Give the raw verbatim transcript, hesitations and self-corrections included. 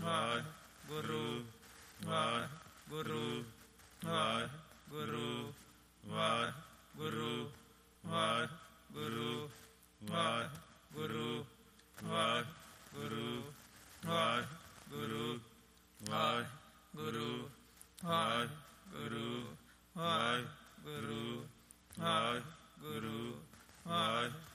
Waheguru Waheguru Waheguru Waheguru Waheguru Waheguru Waheguru Waheguru Waheguru Waheguru Waheguru Waheguru Waheguru ਵਾਹਿ